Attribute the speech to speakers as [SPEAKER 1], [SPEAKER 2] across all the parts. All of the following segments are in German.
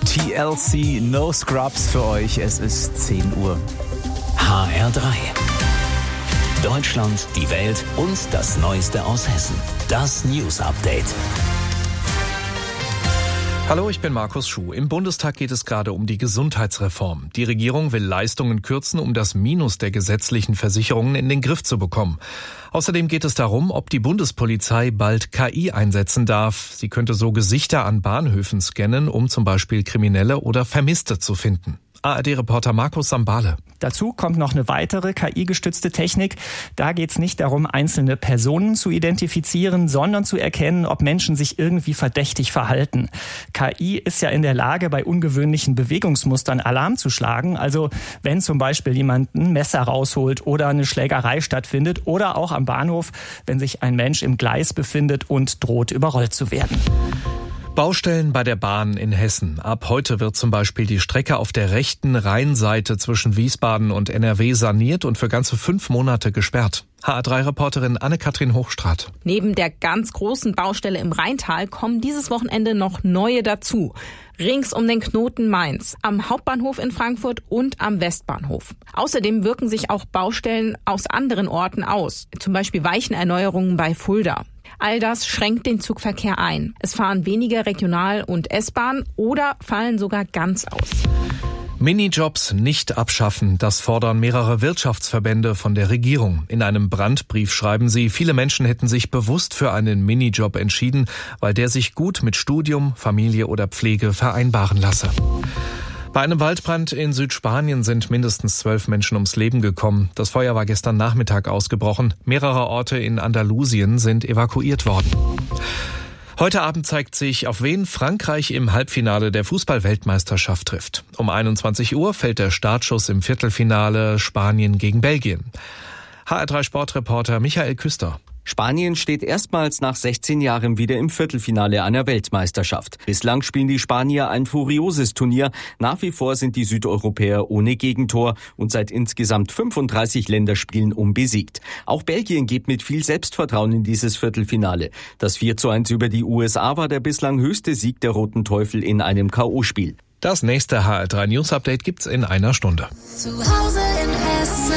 [SPEAKER 1] TLC No Scrubs für euch. Es ist 10 Uhr.
[SPEAKER 2] HR3. Deutschland, die Welt und das Neueste aus Hessen. Das News Update.
[SPEAKER 3] Hallo, ich bin Markus Schuh. Im Bundestag geht es gerade um die Gesundheitsreform. Die Regierung will Leistungen kürzen, um das Minus der gesetzlichen Versicherungen in den Griff zu bekommen. Außerdem geht es darum, ob die Bundespolizei bald KI einsetzen darf. Sie könnte so Gesichter an Bahnhöfen scannen, um zum Beispiel Kriminelle oder Vermisste zu finden. ARD-Reporter Markus Sambale.
[SPEAKER 4] Dazu kommt noch eine weitere KI-gestützte Technik. Da geht es nicht darum, einzelne Personen zu identifizieren, sondern zu erkennen, ob Menschen sich irgendwie verdächtig verhalten. KI ist ja in der Lage, bei ungewöhnlichen Bewegungsmustern Alarm zu schlagen. Also wenn zum Beispiel jemand ein Messer rausholt oder eine Schlägerei stattfindet oder auch am Bahnhof, wenn sich ein Mensch im Gleis befindet und droht, überrollt zu werden.
[SPEAKER 3] Baustellen bei der Bahn in Hessen. Ab heute wird zum Beispiel die Strecke auf der rechten Rheinseite zwischen Wiesbaden und NRW saniert und für ganze 5 Monate gesperrt. HR3-Reporterin Anne-Kathrin Hochstraat.
[SPEAKER 5] Neben der ganz großen Baustelle im Rheintal kommen dieses Wochenende noch neue dazu. Rings um den Knoten Mainz, am Hauptbahnhof in Frankfurt und am Westbahnhof. Außerdem wirken sich auch Baustellen aus anderen Orten aus, zum Beispiel Weichenerneuerungen bei Fulda. All das schränkt den Zugverkehr ein. Es fahren weniger Regional- und S-Bahn oder fallen sogar ganz aus.
[SPEAKER 3] Minijobs nicht abschaffen, das fordern mehrere Wirtschaftsverbände von der Regierung. In einem Brandbrief schreiben sie, viele Menschen hätten sich bewusst für einen Minijob entschieden, weil der sich gut mit Studium, Familie oder Pflege vereinbaren lasse. Bei einem Waldbrand in Südspanien sind mindestens 12 Menschen ums Leben gekommen. Das Feuer war gestern Nachmittag ausgebrochen. Mehrere Orte in Andalusien sind evakuiert worden. Heute Abend zeigt sich, auf wen Frankreich im Halbfinale der Fußball-Weltmeisterschaft trifft. Um 21 Uhr fällt der Startschuss im Viertelfinale Spanien gegen Belgien. HR3-Sportreporter Michael Küster.
[SPEAKER 6] Spanien steht erstmals nach 16 Jahren wieder im Viertelfinale einer Weltmeisterschaft. Bislang spielen die Spanier ein furioses Turnier. Nach wie vor sind die Südeuropäer ohne Gegentor und seit insgesamt 35 Länderspielen unbesiegt. Auch Belgien geht mit viel Selbstvertrauen in dieses Viertelfinale. Das 4:1 über die USA war der bislang höchste Sieg der Roten Teufel in einem K.O.-Spiel.
[SPEAKER 3] Das nächste HR3 News Update gibt's in einer Stunde.
[SPEAKER 7] Zu Hause in Hessen.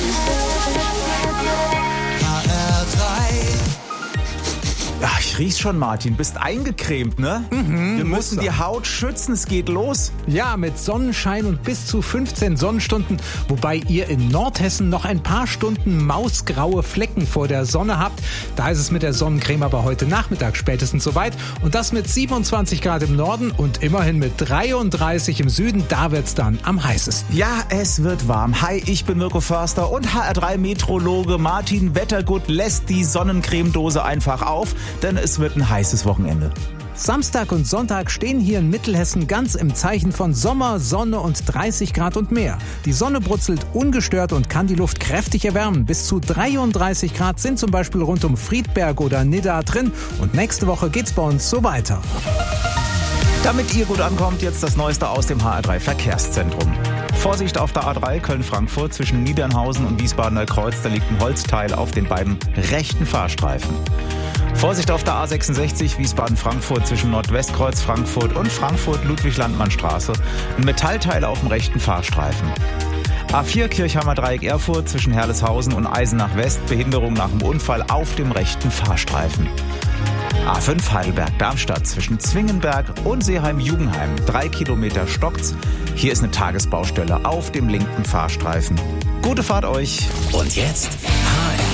[SPEAKER 1] Ach, ich riech's schon, Martin. Bist eingecremt, ne? Wir müssen die Haut schützen. Es geht los.
[SPEAKER 8] Ja, mit Sonnenschein und bis zu 15 Sonnenstunden, wobei ihr in Nordhessen noch ein paar Stunden mausgraue Flecken vor der Sonne habt. Da ist es mit der Sonnencreme aber heute Nachmittag spätestens soweit. Und das mit 27 Grad im Norden und immerhin mit 33 im Süden. Da wird's dann am heißesten.
[SPEAKER 1] Ja, es wird warm. Hi, ich bin Mirko Förster und HR3-Meteorologe Martin Wettergut lässt die Sonnencremedose einfach auf, denn es wird ein heißes Wochenende.
[SPEAKER 8] Samstag und Sonntag stehen hier in Mittelhessen ganz im Zeichen von Sommer, Sonne und 30 Grad und mehr. Die Sonne brutzelt ungestört und kann die Luft kräftig erwärmen. Bis zu 33 Grad sind zum Beispiel rund um Friedberg oder Nidda drin. Und nächste Woche geht's bei uns so weiter.
[SPEAKER 1] Damit ihr gut ankommt, jetzt das Neueste aus dem HR3 Verkehrszentrum. Vorsicht auf der A3 Köln-Frankfurt zwischen Niedernhausen und Wiesbadener Kreuz. Da liegt ein Holzteil auf den beiden rechten Fahrstreifen. Vorsicht auf der A66 Wiesbaden-Frankfurt zwischen Nordwestkreuz Frankfurt und Frankfurt-Ludwig-Landmann-Straße. Ein Metallteil auf dem rechten Fahrstreifen. A4 Kirchheimer Dreieck Erfurt zwischen Herleshausen und Eisenach West. Behinderung nach dem Unfall auf dem rechten Fahrstreifen. A5 Heidelberg-Darmstadt zwischen Zwingenberg und Seeheim-Jugenheim. 3 Kilometer stockt's. Hier ist eine Tagesbaustelle auf dem linken Fahrstreifen. Gute Fahrt euch.
[SPEAKER 2] Und jetzt HR